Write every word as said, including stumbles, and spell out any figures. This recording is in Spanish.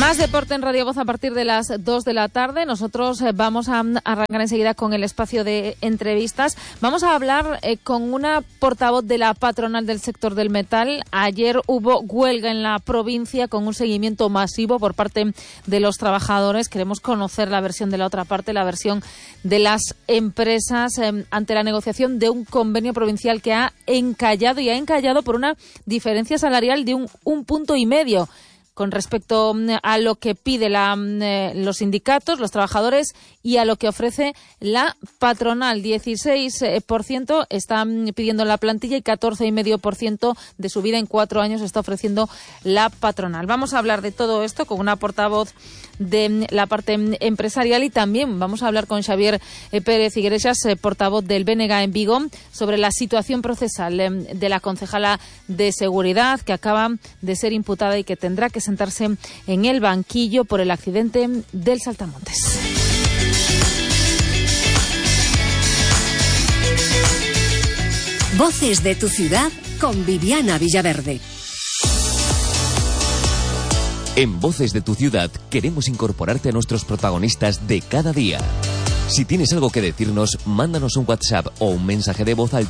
Más deporte en Radio Voz a partir de las dos de la tarde. Nosotros vamos a arrancar enseguida con el espacio de entrevistas. Vamos a hablar eh, con una portavoz de la patronal del sector del metal. Ayer hubo huelga en la provincia con un seguimiento masivo por parte de los trabajadores. Queremos conocer la versión de la otra parte, la versión de las empresas eh, ante la negociación de un convenio provincial que ha encallado y ha encallado por una diferencia salarial de un, un punto y medio. Con respecto a lo que pide la, eh, los sindicatos, los trabajadores y a lo que ofrece la patronal. dieciséis por ciento están pidiendo la plantilla y catorce coma cinco por ciento de subida en cuatro años está ofreciendo la patronal. Vamos a hablar de todo esto con una portavoz de la parte empresarial y también vamos a hablar con Xavier Pérez Iglesias, portavoz del B N G en Vigo, sobre la situación procesal de la concejala de Seguridad que acaba de ser imputada y que tendrá que sentarse en el banquillo por el accidente del Saltamontes. Voces de tu ciudad con Viviana Villaverde. En Voces de tu ciudad queremos incorporarte a nuestros protagonistas de cada día. Si tienes algo que decirnos, mándanos un WhatsApp o un mensaje de voz al